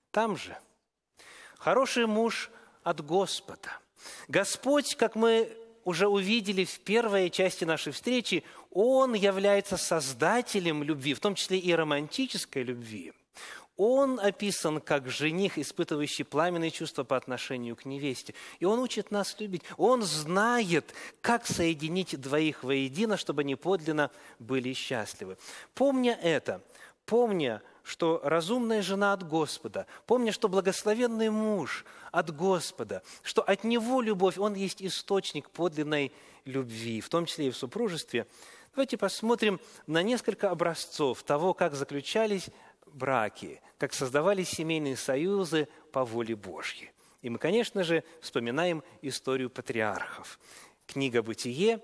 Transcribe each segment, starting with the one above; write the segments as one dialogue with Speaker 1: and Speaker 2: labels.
Speaker 1: там же. Хороший муж от Господа. Господь, как мы уже увидели в первой части нашей встречи, Он является создателем любви, в том числе и романтической любви. Он описан как жених, испытывающий пламенные чувства по отношению к невесте. И Он учит нас любить. Он знает, как соединить двоих воедино, чтобы они подлинно были счастливы. Помня это, помня, что разумная жена от Господа, помня, что благословенный муж от Господа, что от Него любовь, Он есть источник подлинной любви, в том числе и в супружестве, давайте посмотрим на несколько образцов того, как заключались браки, как создавались семейные союзы по воле Божьей. И мы, конечно же, вспоминаем историю патриархов. Книга «Бытие»,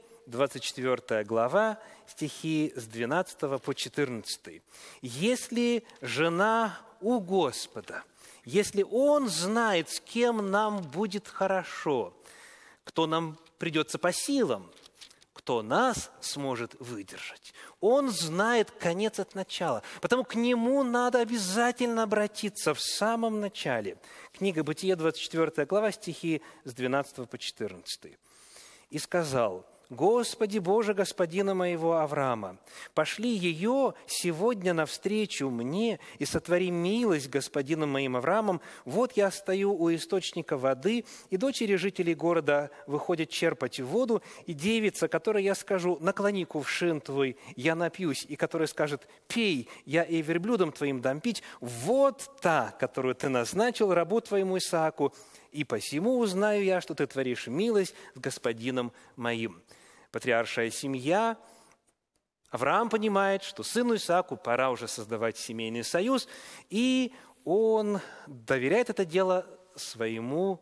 Speaker 1: 24 глава, стихи с 12 по 14. «Если жена у Господа, если Он знает, с кем нам будет хорошо, кто нам придется по силам, кто нас сможет выдержать. Он знает конец от начала, потому к Нему надо обязательно обратиться в самом начале». Книга «Бытие», 24 глава, стихи с 12 по 14. «И сказал: Господи Боже господина моего Авраама, пошли ее сегодня навстречу мне и сотвори милость господином моим Авраамом. Вот я стою у источника воды, и дочери жителей города выходят черпать воду, и девица, которой я скажу: наклони кувшин твой, я напьюсь, и которая скажет: пей, я и верблюдом твоим дам пить, вот та, которую ты назначил рабу твоему Исааку, и посему узнаю я, что ты творишь милость с господином моим». Патриаршая семья. Авраам понимает, что сыну Исааку пора уже создавать семейный союз, и он доверяет это дело своему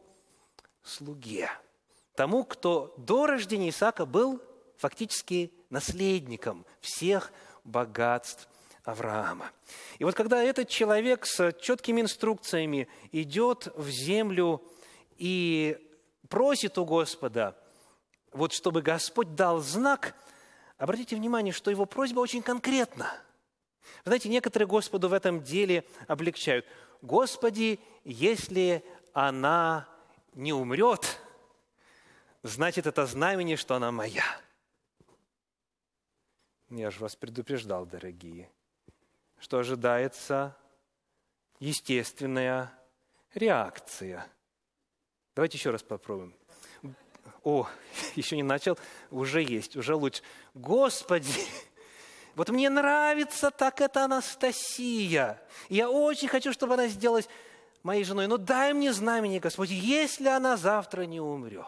Speaker 1: слуге, тому, кто до рождения Исаака был фактически наследником всех богатств Авраама. И вот когда этот человек с четкими инструкциями идет в землю и просит у Господа, вот чтобы Господь дал знак, обратите внимание, что его просьба очень конкретна. Вы знаете, некоторые Господу в этом деле облегчают. Господи, если она не умрет, значит, это знамение, что она моя. Я же вас предупреждал, дорогие, что ожидается естественная реакция. Давайте еще раз попробуем. О, еще не начал, уже есть, уже лучше. Господи, вот мне нравится так эта Анастасия. Я очень хочу, чтобы она сделалась моей женой. Но дай мне знамение, Господь, если она завтра не умрет,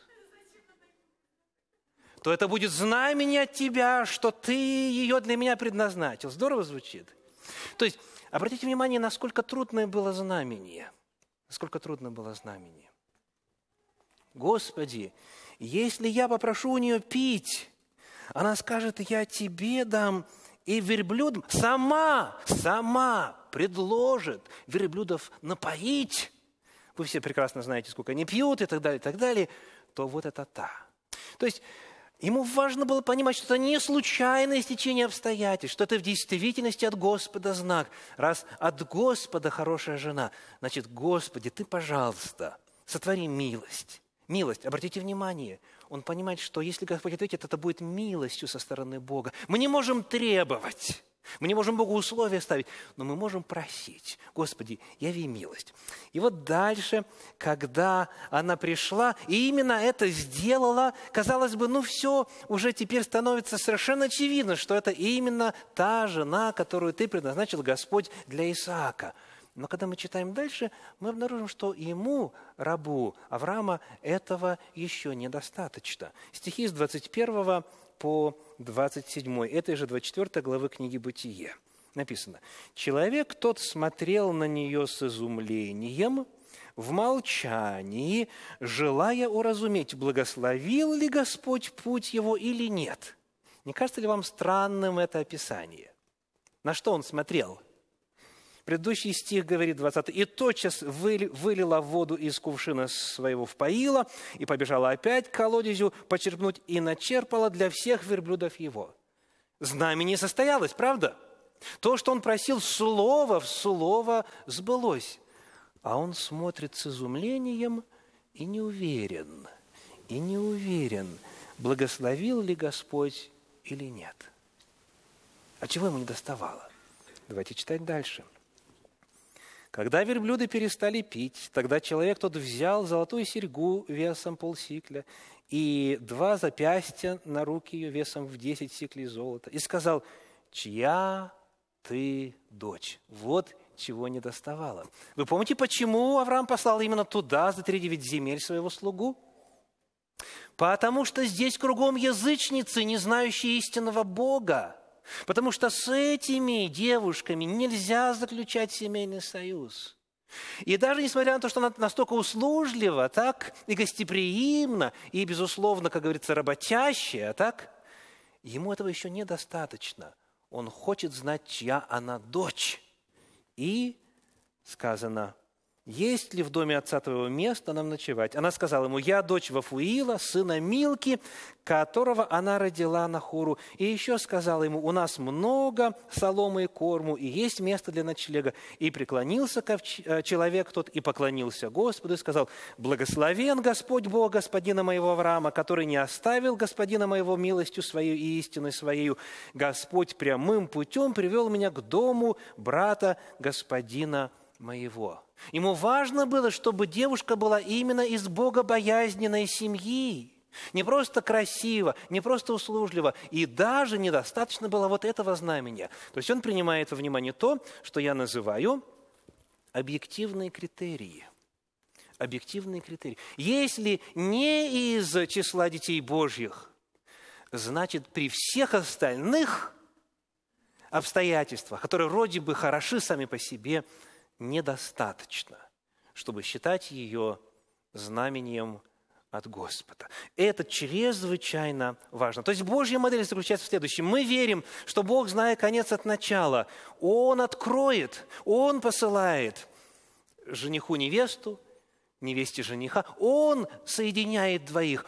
Speaker 1: то это будет знамение от Тебя, что Ты ее для меня предназначил. Здорово звучит? То есть, обратите внимание, насколько трудное было знамение. Насколько трудно было знамение. Господи, если я попрошу у нее пить, она скажет: я тебе дам, и верблюдам сама предложит верблюдов напоить. Вы все прекрасно знаете, сколько они пьют и так далее, то вот это та. То есть ему важно было понимать, что это не случайное стечение обстоятельств, что это в действительности от Господа знак. Раз от Господа хорошая жена, значит, Господи, Ты, пожалуйста, сотвори милость. Милость, обратите внимание, он понимает, что если Господь ответит, это будет милостью со стороны Бога. Мы не можем требовать, мы не можем Богу условия ставить, но мы можем просить: Господи, яви милость. И вот дальше, когда она пришла, и именно это сделала, казалось бы, все, уже теперь становится совершенно очевидно, что это именно та жена, которую Ты предназначил, Господь, для Исаака. Но когда мы читаем дальше, мы обнаружим, что ему, рабу Авраама, этого еще недостаточно. Стихи с 21 по 27 этой же 24 главы книги «Бытие» написано: «Человек тот смотрел на нее с изумлением, в молчании, желая уразуметь, благословил ли Господь путь его или нет». Не кажется ли вам странным это описание? На что он смотрел? Предыдущий стих говорит, 20: «И тотчас вылила воду из кувшина своего в поило, и побежала опять к колодезю почерпнуть, и начерпала для всех верблюдов его». Знамение состоялось, правда? То, что он просил, слово в слово сбылось. а он смотрит с изумлением и не уверен, благословил ли Господь или нет. А чего ему не доставало? Давайте читать дальше. Когда верблюды перестали пить, тогда человек тот взял золотую серьгу весом полсикля и 2 запястья на руки ее весом в 10 сиклей золота и сказал: «Чья ты дочь?» Вот чего не доставало. Вы помните, почему Авраам послал именно туда, за 3-9 земель, своего слугу? Потому что здесь кругом язычницы, не знающие истинного Бога. Потому что с этими девушками нельзя заключать семейный союз. И даже несмотря на то, что она настолько услужлива, так, и гостеприимна, и, безусловно, как говорится, работящая, так, ему этого еще недостаточно. Он хочет знать, чья она дочь. И сказано: «Есть ли в доме отца твоего место нам ночевать?» Она сказала ему: «Я дочь Вафуила, сына Милки, которого она родила Нахору». И еще сказала ему: «У нас много соломы и корму, и есть место для ночлега». И преклонился человек тот, и поклонился Господу, и сказал: «Благословен Господь Бог господина моего Авраама, который не оставил господина моего милостью своей и истиной своей. Господь прямым путем привел меня к дому брата господина моего». Ему важно было, чтобы девушка была именно из богобоязненной семьи. Не просто красиво, не просто услужливо. И даже недостаточно было вот этого знамения. То есть он принимает во внимание то, что я называю объективные критерии. Объективные критерии. Если не из числа детей Божьих, значит, при всех остальных обстоятельствах, которые вроде бы хороши сами по себе, недостаточно, чтобы считать ее знамением от Господа. Это чрезвычайно важно. То есть Божья модель заключается в следующем. Мы верим, что Бог, зная конец от начала, Он откроет, Он посылает жениху невесту, невесте жениха, Он соединяет двоих,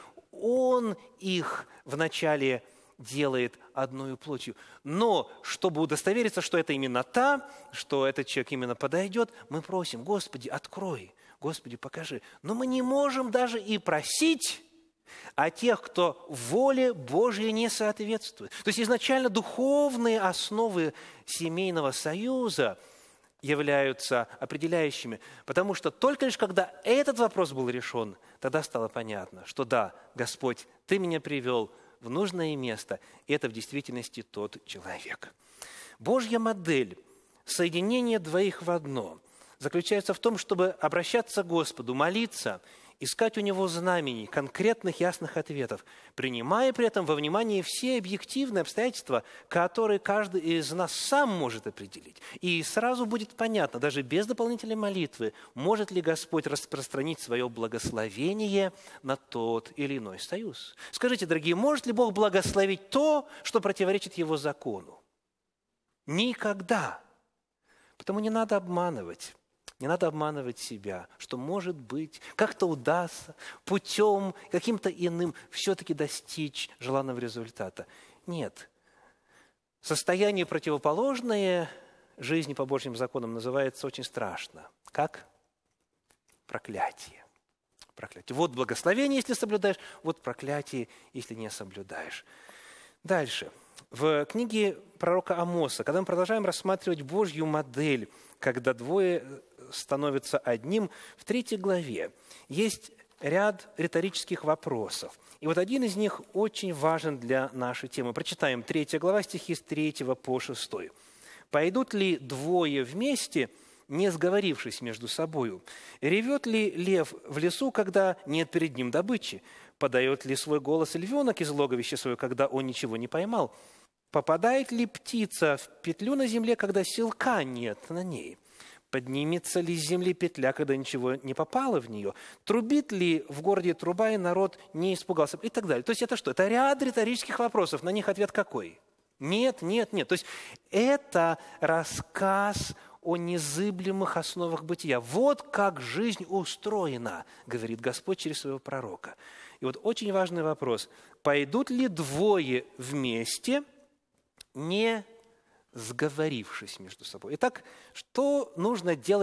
Speaker 1: Он их вначале делает одной плотью. Но, чтобы удостовериться, что это именно та, что этот человек именно подойдет, мы просим: Господи, открой, Господи, покажи. Но мы не можем даже и просить о тех, кто воле Божьей не соответствует. То есть изначально духовные основы семейного союза являются определяющими, потому что только лишь когда этот вопрос был решен, тогда стало понятно, что да, Господь, Ты меня привел в нужное место, и это в действительности тот человек. Божья модель соединения двоих в одно заключается в том, чтобы обращаться к Господу, молиться, искать у Него знамений, конкретных, ясных ответов, принимая при этом во внимание все объективные обстоятельства, которые каждый из нас сам может определить. И сразу будет понятно, даже без дополнительной молитвы, может ли Господь распространить свое благословение на тот или иной союз. Скажите, дорогие, может ли Бог благословить то, что противоречит Его закону? Никогда. Потому не надо обманывать. Не надо обманывать себя, что, может быть, как-то удастся путем каким-то иным все-таки достичь желанного результата. Нет. Состояние противоположное жизни по Божьим законам называется очень страшно. Как? Проклятие. Проклятие. Вот благословение, если соблюдаешь, вот проклятие, если не соблюдаешь. Дальше. В книге пророка Амоса, когда мы продолжаем рассматривать Божью модель, когда двое становятся одним, в 3 главе есть ряд риторических вопросов. И вот один из них очень важен для нашей темы. Прочитаем 3 глава, стихи с 3 по 6. «Пойдут ли двое вместе, не сговорившись между собою? Ревет ли лев в лесу, когда нет перед ним добычи? Подает ли свой голос львенок из логовища своего, когда он ничего не поймал? Попадает ли птица в петлю на земле, когда селка нет на ней? Поднимется ли с земли петля, когда ничего не попало в нее? Трубит ли в городе труба, и народ не испугался?» И так далее. То есть это что? Это ряд риторических вопросов. На них ответ какой? Нет, нет, нет. То есть это рассказ о незыблемых основах бытия. Вот как жизнь устроена, говорит Господь через своего пророка. И вот очень важный вопрос. Пойдут ли двое вместе, не сговорившись между собой? Итак, что нужно делать